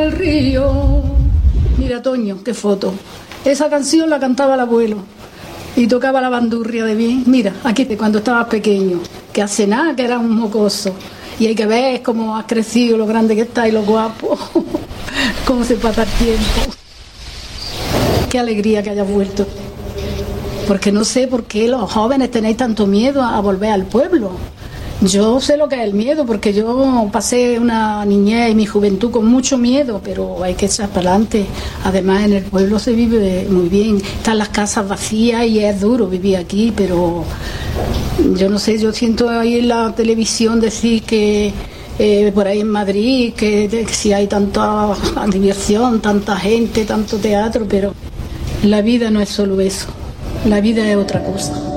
al río. Mira, Toño, qué foto. Esa canción la cantaba el abuelo y tocaba la bandurria de bien. Mira, aquí cuando estabas pequeño, que hace nada que era un mocoso. Y hay que ver cómo has crecido, lo grande que estás y lo guapo. Cómo se pasa el tiempo. Qué alegría que hayas vuelto. Porque no sé por qué los jóvenes tenéis tanto miedo a volver al pueblo. Yo sé lo que es el miedo, porque yo pasé una niñez y mi juventud con mucho miedo, pero hay que echar para adelante. Además, en el pueblo se vive muy bien. Están las casas vacías y es duro vivir aquí, pero yo no sé, yo siento ahí en la televisión decir que por ahí en Madrid, que si hay tanta diversión, tanta gente, tanto teatro, pero la vida no es solo eso, la vida es otra cosa.